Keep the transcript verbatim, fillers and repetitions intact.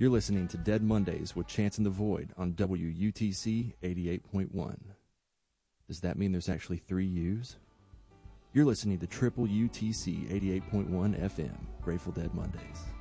You're listening to Dead Mondays with Chance in the Void on W U T C eighty-eight point one. Does that mean there's actually three U's? You're listening to Triple U T C eighty-eight point one F M, Grateful Dead Mondays.